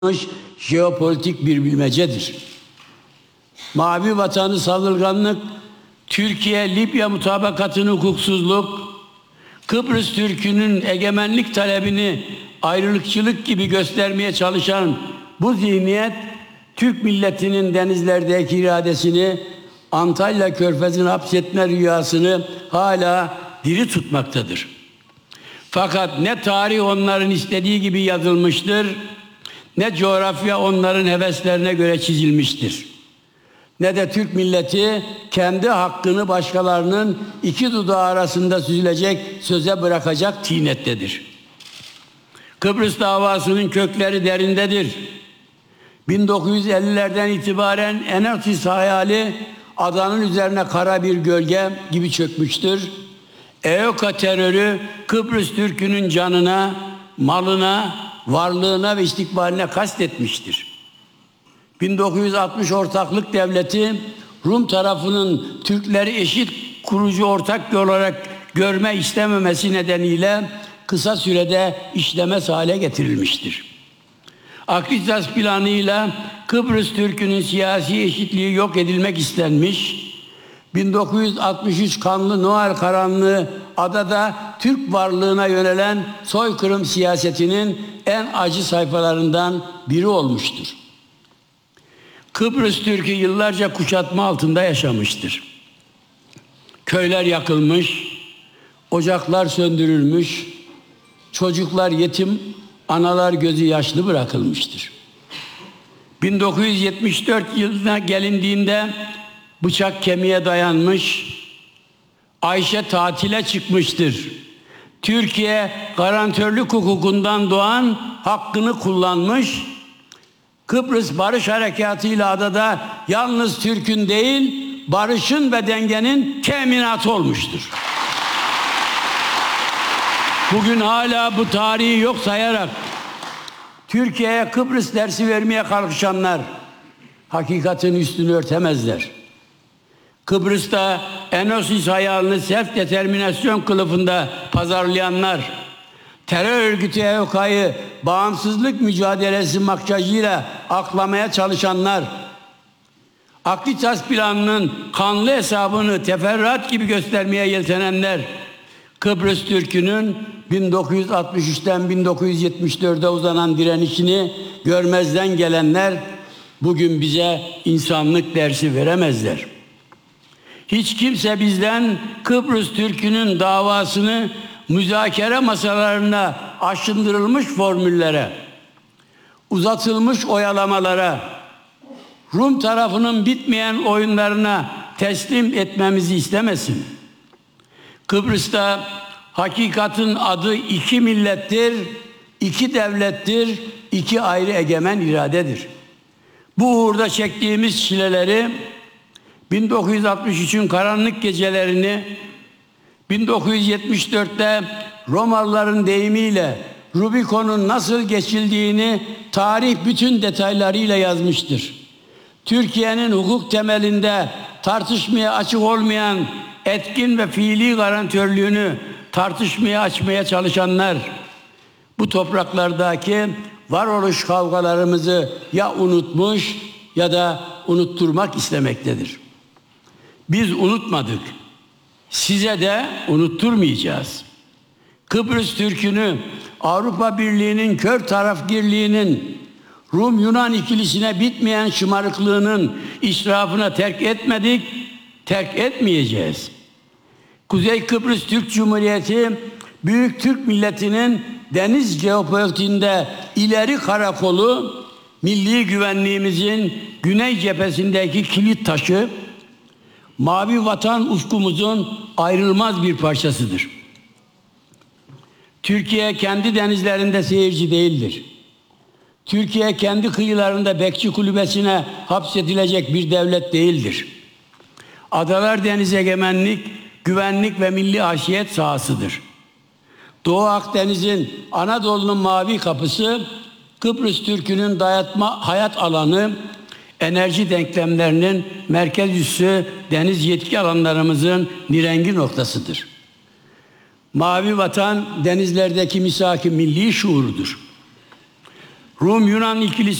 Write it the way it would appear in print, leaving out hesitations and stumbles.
jeopolitik bir bilmecedir. Mavi vatanı saldırganlık, Türkiye-Libya mutabakatını hukuksuzluk, Kıbrıs Türk'ünün egemenlik talebini ayrılıkçılık gibi göstermeye çalışan bu zihniyet, Türk milletinin denizlerdeki iradesini, Antalya Körfezi'ni hapsetme rüyasını hala diri tutmaktadır. Fakat ne tarih onların istediği gibi yazılmıştır, ne coğrafya onların heveslerine göre çizilmiştir. Ne de Türk milleti kendi hakkını başkalarının iki dudağı arasında süzülecek söze bırakacak tinettedir. Kıbrıs davasının kökleri derindedir. 1950'lerden itibaren Enosis hayali adanın üzerine kara bir gölge gibi çökmüştür. EOKA terörü Kıbrıs Türk'ünün canına, malına, varlığına ve istikbaline kastetmiştir. 1960 ortaklık devleti Rum tarafının Türkleri eşit kurucu ortak olarak görme istememesi nedeniyle kısa sürede işlemez hale getirilmiştir. Akritas planıyla Kıbrıs Türk'ünün siyasi eşitliği yok edilmek istenmiş. 1963 kanlı Noel karanlığı adada Türk varlığına yönelen soykırım siyasetinin en acı sayfalarından biri olmuştur. Kıbrıs Türk'ü yıllarca kuşatma altında yaşamıştır. Köyler yakılmış, ocaklar söndürülmüş, çocuklar yetim, analar gözü yaşlı bırakılmıştır. 1974 yılına gelindiğinde bıçak kemiğe dayanmış, Ayşe tatile çıkmıştır. Türkiye garantörlük hukukundan doğan hakkını kullanmış, Kıbrıs Barış Harekatı ile adada yalnız Türk'ün değil, barışın ve dengenin teminatı olmuştur. Bugün hala bu tarihi yok sayarak Türkiye'ye Kıbrıs dersi vermeye kalkışanlar hakikatin üstünü örtemezler. Kıbrıs'ta Enosis hayalini self-determinasyon kılıfında pazarlayanlar, terör örgütü EOKA'yı bağımsızlık mücadelesi makyajıyla aklamaya çalışanlar, Akritas planının kanlı hesabını teferruat gibi göstermeye yeltenenler, Kıbrıs Türk'ünün 1963'ten 1974'e uzanan direnişini görmezden gelenler bugün bize insanlık dersi veremezler. Hiç kimse bizden Kıbrıs Türk'ünün davasını müzakere masalarına aşındırılmış formüllere, uzatılmış oyalamalara, Rum tarafının bitmeyen oyunlarına teslim etmemizi istemesin. Kıbrıs'ta hakikatin adı iki millettir, iki devlettir, iki ayrı egemen iradedir. Bu uğurda çektiğimiz çileleri, 1963'ün karanlık gecelerini, 1974'te Romalıların deyimiyle Rubikon'un nasıl geçildiğini tarih bütün detaylarıyla yazmıştır. Türkiye'nin hukuk temelinde tartışmaya açık olmayan etkin ve fiili garantörlüğünü tartışmaya açmaya çalışanlar bu topraklardaki varoluş kavgalarımızı ya unutmuş ya da unutturmak istemektedir. Biz unutmadık. Size de unutturmayacağız. Kıbrıs Türk'ünü Avrupa Birliği'nin kör tarafgirliğinin, Rum-Yunan ikilisine bitmeyen şımarıklığının israfına terk etmedik, terk etmeyeceğiz. Kuzey Kıbrıs Türk Cumhuriyeti, Büyük Türk milletinin deniz jeopolitiğinde ileri karakolu, milli güvenliğimizin güney cephesindeki kilit taşı, mavi vatan ufkumuzun ayrılmaz bir parçasıdır. Türkiye kendi denizlerinde seyirci değildir. Türkiye kendi kıyılarında bekçi kulübesine hapsedilecek bir devlet değildir. Adalar deniz egemenlik, güvenlik ve milli haşiyet sahasıdır. Doğu Akdeniz'in, Anadolu'nun mavi kapısı, Kıbrıs Türk'ünün hayat alanı, enerji denklemlerinin merkez üssü, deniz yetki alanlarımızın nirengi noktasıdır. Mavi vatan denizlerdeki misak-ı milli şuurudur. Rum-Yunan ikilisi